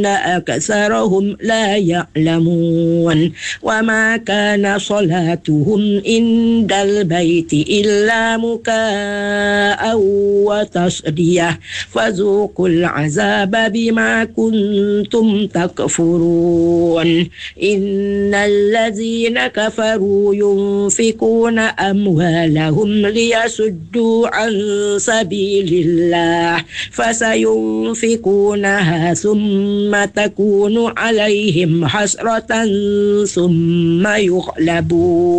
أكثرهم لا يعلمون وما كان صلاتهم عند البيت إلا مكاء وتصدية فذوقوا العذاب بما كنتم تكفرون إن الذين كفروا ينفقون أموالهم ليصدوا عن سبيل الله فسينفقونها ثم تكون عليهم حسرة ثم يغلبون